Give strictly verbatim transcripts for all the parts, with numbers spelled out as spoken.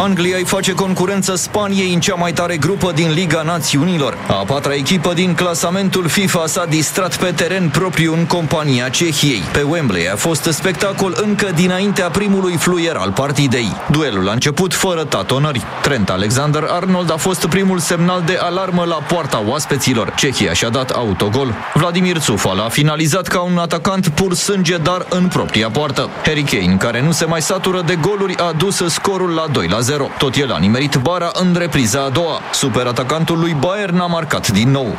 Anglia îi face concurență Spaniei în cea mai tare grupă din Liga Națiunilor. A patra echipă din clasamentul FIFA s-a distrat pe teren propriu în compania Cehiei. Pe Wembley a fost spectacol încă dinaintea primului fluier al partidei. Duelul a început fără tatonări. Trent Alexander-Arnold a fost primul semnal de alarmă la poarta oaspeților. Cehia și-a dat autogol. Vladimir Coufal a finalizat ca un atacant pur sânge, dar în propria poartă. Harry Kane, care nu se mai satură de goluri, a dus scorul la doi la zero. Tot el a nimerit bara în repriza a doua. Superatacantul lui Bayern a marcat din nou.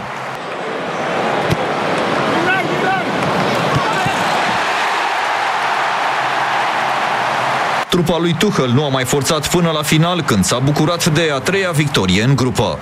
Trupa lui Tuchel nu a mai forțat până la final, când s-a bucurat de a treia victorie în grupă.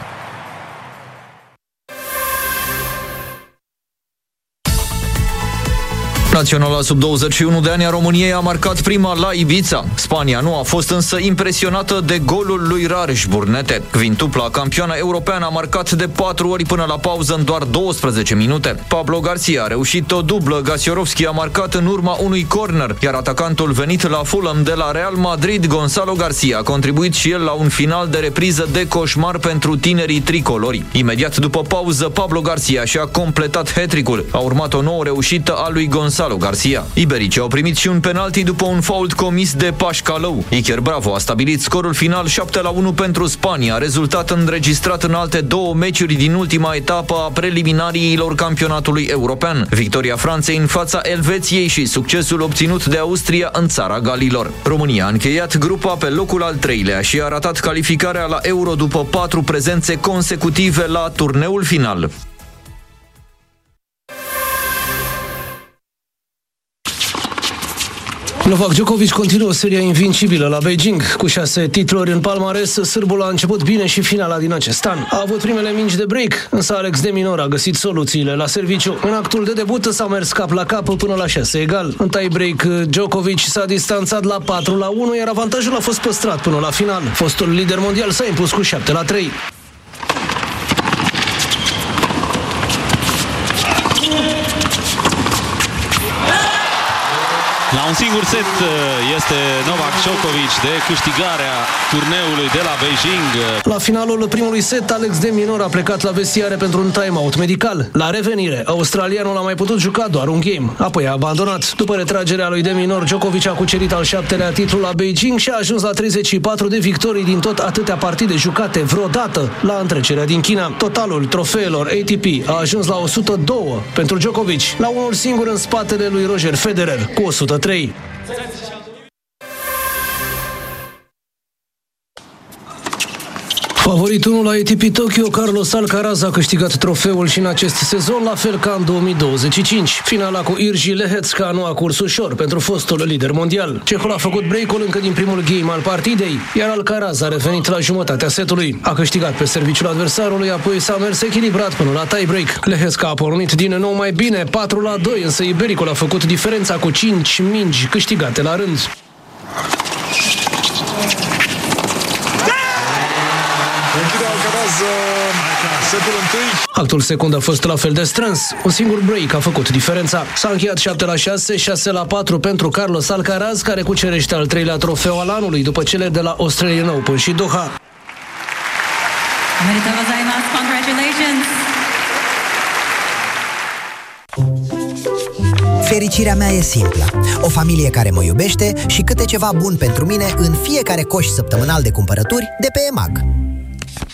Naționala sub douăzeci și unu de ani a României a marcat prima la Ibiza. Spania nu a fost însă impresionată de golul lui Rareș Burnete. Quintupla campioana europeană a marcat de patru ori până la pauză în doar douăsprezece minute. Pablo Garcia a reușit o dublă, Gasiorovski a marcat în urma unui corner, iar atacantul venit la Fulham de la Real Madrid, Gonzalo Garcia, a contribuit și el la un final de repriză de coșmar pentru tinerii tricolori. Imediat după pauză, Pablo Garcia și-a completat hat-trick-ul. A urmat o nouă reușită a lui Gonzalo Garcia. Ibericii au primit și un penalti după un fault comis de Pașcalău. Iker Bravo a stabilit scorul final șapte la unu pentru Spania, rezultat înregistrat în alte două meciuri din ultima etapă a preliminariilor campionatului european. Victoria Franței în fața Elveției și succesul obținut de Austria în țara Galilor. România a încheiat grupa pe locul al treilea și a ratat calificarea la Euro după patru prezențe consecutive la turneul final. Novak Djokovic continuă seria invincibilă la Beijing. Cu șase titluri în palmares, sârbul a început bine și finala din acest an. A avut primele mingi de break, însă Alex de Minaur a găsit soluțiile la serviciu. În actul de debut s-a mers cap la cap până la șase egal. În tie-break, Djokovic s-a distanțat la patru la unu, iar avantajul a fost păstrat până la final. Fostul lider mondial s-a impus cu șapte la trei. La un singur set este Novak Djokovic de câștigarea turneului de la Beijing. La finalul primului set, Alex de Minaur a plecat la vestiare pentru un time-out medical. La revenire, australianul a mai putut juca doar un game, apoi a abandonat. După retragerea lui de Minaur, Djokovic a cucerit al șaptelea titlu la Beijing și a ajuns la treizeci și patru de victorii din tot atâtea partide jucate vreodată la întrecerea din China. Totalul trofeelor A T P a ajuns la o sută doi pentru Djokovic, la unul singur în spatele lui Roger Federer, cu o sută trei. Favoritul unu la A T P Tokyo, Carlos Alcaraz a câștigat trofeul și în acest sezon, la fel ca în două mii douăzeci și cinci. Finala cu Irji Lehecka nu a curs ușor pentru fostul lider mondial. Cehul a făcut break-ul încă din primul game al partidei, iar Alcaraz a revenit la jumătatea setului. A câștigat pe serviciul adversarului, apoi s-a mers echilibrat până la tie-break. Lehecka a pornit din nou mai bine, patru la doi, însă ibericul a făcut diferența cu cinci mingi câștigate la rând. Actul secund a fost la fel de strâns. Un singur break a făcut diferența. S-a încheiat șapte la șase, șase la patru pentru Carlos Alcaraz, care cucerește al treilea trofeu al anului după cele de la Australian Open și Doha. Congratulations! Fericirea mea e simplă. O familie care mă iubește și câte ceva bun pentru mine în fiecare coș săptămânal de cumpărături de pe EMAG.